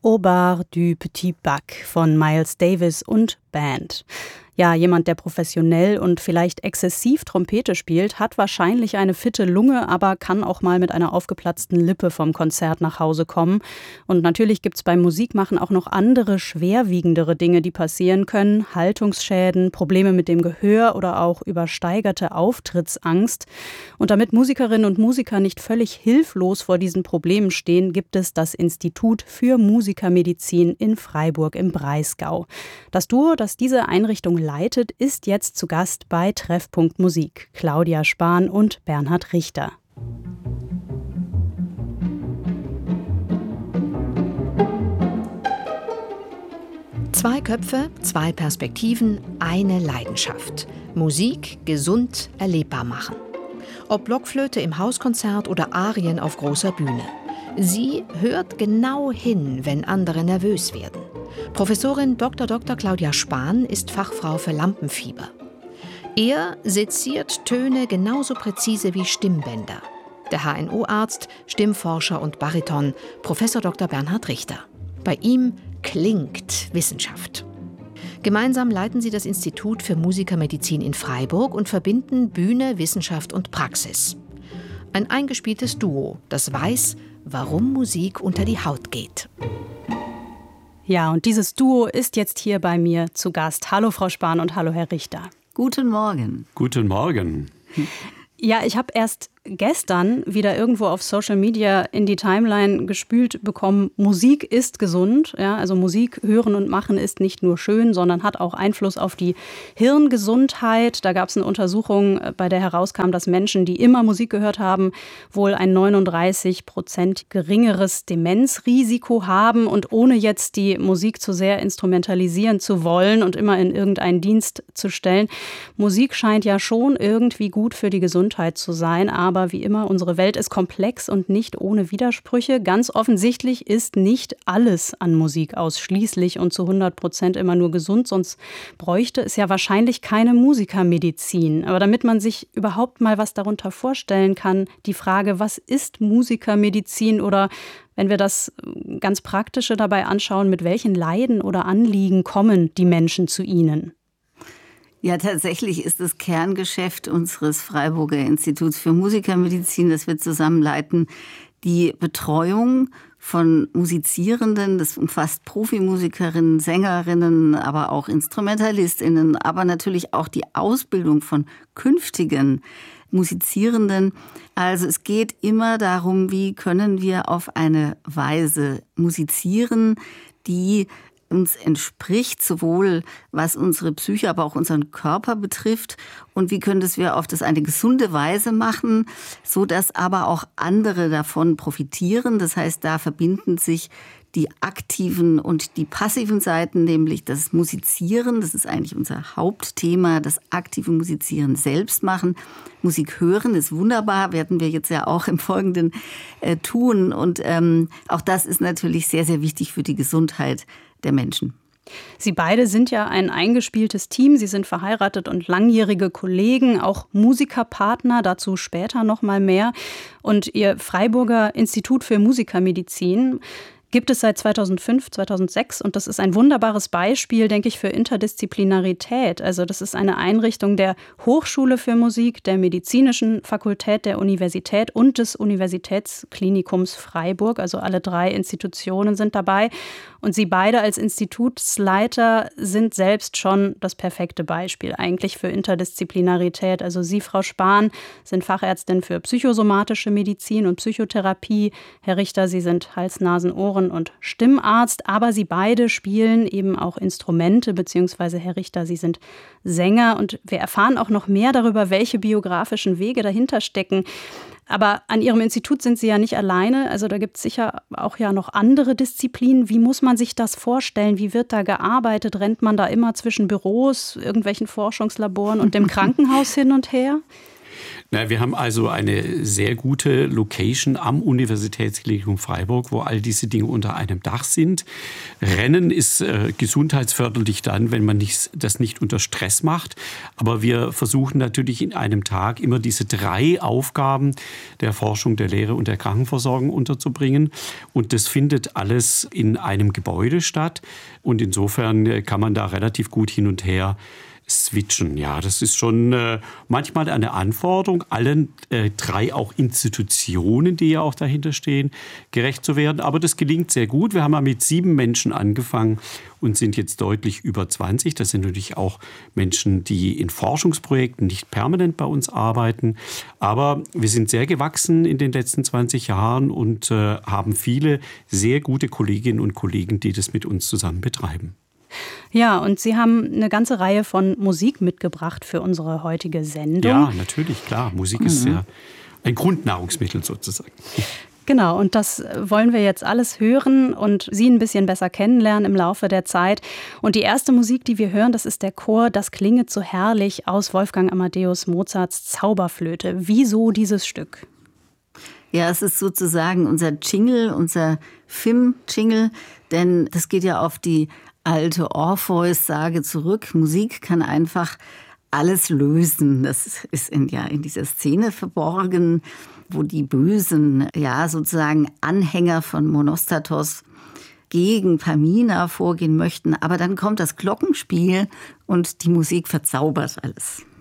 Au bar du Petit Bac von Miles Davis und Band. Ja, jemand, der professionell und vielleicht exzessiv Trompete spielt, hat wahrscheinlich eine fitte Lunge, aber kann auch mal mit einer aufgeplatzten Lippe vom Konzert nach Hause kommen. Und natürlich gibt's beim Musikmachen auch noch andere, schwerwiegendere Dinge, die passieren können. Haltungsschäden, Probleme mit dem Gehör oder auch übersteigerte Auftrittsangst. Und damit Musikerinnen und Musiker nicht völlig hilflos vor diesen Problemen stehen, gibt es das Institut für Musikermedizin in Freiburg im Breisgau. Das Duo, das diese Einrichtung leitet, ist jetzt zu Gast bei Treffpunkt Musik. Claudia Spahn und Bernhard Richter. Zwei Köpfe, zwei Perspektiven, eine Leidenschaft. Musik gesund erlebbar machen. Ob Blockflöte im Hauskonzert oder Arien auf großer Bühne. Sie hört genau hin, wenn andere nervös werden. Professorin Dr. Claudia Spahn ist Fachfrau für Lampenfieber. Er seziert Töne genauso präzise wie Stimmbänder. Der HNO-Arzt, Stimmforscher und Bariton, Professor Dr. Bernhard Richter. Bei ihm klingt Wissenschaft. Gemeinsam leiten sie das Institut für Musikermedizin in Freiburg und verbinden Bühne, Wissenschaft und Praxis. Ein eingespieltes Duo, das weiß, warum Musik unter die Haut geht. Ja, und dieses Duo ist jetzt hier bei mir zu Gast. Hallo Frau Spahn und hallo Herr Richter. Guten Morgen. Guten Morgen. Ja, ich habe erst gestern wieder irgendwo auf Social Media in die Timeline gespült bekommen, Musik ist gesund. Ja, also Musik hören und machen ist nicht nur schön, sondern hat auch Einfluss auf die Hirngesundheit. Da gab es eine Untersuchung, bei der herauskam, dass Menschen, die immer Musik gehört haben, wohl ein 39% geringeres Demenzrisiko haben. Und ohne jetzt die Musik zu sehr instrumentalisieren zu wollen und immer in irgendeinen Dienst zu stellen, Musik scheint ja schon irgendwie gut für die Gesundheit zu sein. Aber wie immer, unsere Welt ist komplex und nicht ohne Widersprüche. Ganz offensichtlich ist nicht alles an Musik ausschließlich und zu 100% immer nur gesund, sonst bräuchte es ja wahrscheinlich keine Musikermedizin. Aber damit man sich überhaupt mal was darunter vorstellen kann, die Frage, was ist Musikermedizin oder wenn wir das ganz Praktische dabei anschauen, mit welchen Leiden oder Anliegen kommen die Menschen zu Ihnen? Ja, tatsächlich ist das Kerngeschäft unseres Freiburger Instituts für Musikermedizin, das wir zusammenleiten, die Betreuung von Musizierenden. Das umfasst Profimusikerinnen, Sängerinnen, aber auch InstrumentalistInnen, aber natürlich auch die Ausbildung von künftigen Musizierenden. Also es geht immer darum, wie können wir auf eine Weise musizieren, die uns entspricht, sowohl was unsere Psyche, aber auch unseren Körper betrifft. Und wie können wir auf das eine gesunde Weise machen, so dass aber auch andere davon profitieren. Das heißt, da verbinden sich die aktiven und die passiven Seiten, nämlich das Musizieren, das ist eigentlich unser Hauptthema, das aktive Musizieren selbst machen. Musik hören ist wunderbar, werden wir jetzt ja auch im Folgenden tun. Und auch das ist natürlich sehr, sehr wichtig für die Gesundheit der Menschen. Sie beide sind ja ein eingespieltes Team. Sie sind verheiratet und langjährige Kollegen, auch Musikerpartner, dazu später noch mal mehr. Und Ihr Freiburger Institut für Musikermedizin gibt es seit 2005, 2006 und das ist ein wunderbares Beispiel, denke ich, für Interdisziplinarität. Also das ist eine Einrichtung der Hochschule für Musik, der Medizinischen Fakultät der Universität und des Universitätsklinikums Freiburg. Also alle drei Institutionen sind dabei. Und Sie beide als Institutsleiter sind selbst schon das perfekte Beispiel eigentlich für Interdisziplinarität. Also Sie, Frau Spahn, sind Fachärztin für psychosomatische Medizin und Psychotherapie. Herr Richter, Sie sind Hals-, Nasen-, Ohren- und Stimmarzt. Aber Sie beide spielen eben auch Instrumente, beziehungsweise Herr Richter, Sie sind Sänger. Und wir erfahren auch noch mehr darüber, welche biografischen Wege dahinter stecken. Aber an Ihrem Institut sind Sie ja nicht alleine. Also da gibt es sicher auch ja noch andere Disziplinen. Wie muss man sich das vorstellen? Wie wird da gearbeitet? Rennt man da immer zwischen Büros, irgendwelchen Forschungslaboren und dem Krankenhaus hin und her? Wir haben also eine sehr gute Location am Universitätsklinikum Freiburg, wo all diese Dinge unter einem Dach sind. Rennen ist gesundheitsförderlich dann, wenn man das nicht unter Stress macht. Aber wir versuchen natürlich in einem Tag immer diese 3 Aufgaben der Forschung, der Lehre und der Krankenversorgung unterzubringen. Und das findet alles in einem Gebäude statt. Und insofern kann man da relativ gut hin und her switchen. Ja, das ist schon manchmal eine Anforderung, allen 3 auch Institutionen, die ja auch dahinter stehen, gerecht zu werden. Aber das gelingt sehr gut. Wir haben mal mit 7 Menschen angefangen und sind jetzt deutlich über 20. Das sind natürlich auch Menschen, die in Forschungsprojekten nicht permanent bei uns arbeiten. Aber wir sind sehr gewachsen in den letzten 20 Jahren und haben viele sehr gute Kolleginnen und Kollegen, die das mit uns zusammen betreiben. Ja, und Sie haben eine ganze Reihe von Musik mitgebracht für unsere heutige Sendung. Ja, natürlich, klar. Musik ist ja ein Grundnahrungsmittel sozusagen. Genau, und das wollen wir jetzt alles hören und Sie ein bisschen besser kennenlernen im Laufe der Zeit. Und die erste Musik, die wir hören, das ist der Chor Das klinget so herrlich aus Wolfgang Amadeus Mozarts Zauberflöte. Wieso dieses Stück? Ja, es ist sozusagen unser Jingle, unser FIM-Jingle, denn das geht ja auf die alte Orpheus-Sage zurück. Musik kann einfach alles lösen. Das ist in dieser Szene verborgen, wo die bösen, sozusagen Anhänger von Monostatos gegen Pamina vorgehen möchten. Aber dann kommt das Glockenspiel und die Musik verzaubert alles.